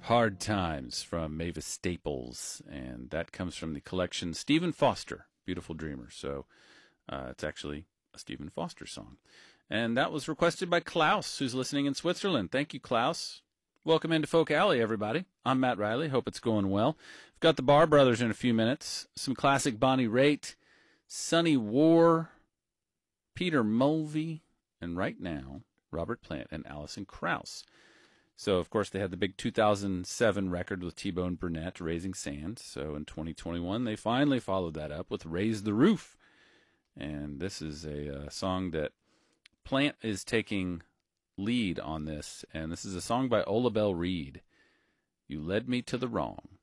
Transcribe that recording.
Hard Times from Mavis Staples, and that comes from the collection Stephen Foster, Beautiful Dreamer. So it's actually a Stephen Foster song. And that was requested by Klaus, who's listening in Switzerland. Thank you, Klaus. Welcome into Folk Alley, everybody. I'm Matt Riley. Hope it's going well. We've got the Bar Brothers in a few minutes, some classic Bonnie Raitt, Sonny War, Peter Mulvey, and right now, Robert Plant and Alison Krauss. So, of course, they had the big 2007 record with T-Bone Burnett, Raising Sand. So in 2021, they finally followed that up with Raise the Roof. And this is a song that Plant is taking lead on this. And this is a song by Ola Belle Reed, You Led Me to the Wrong.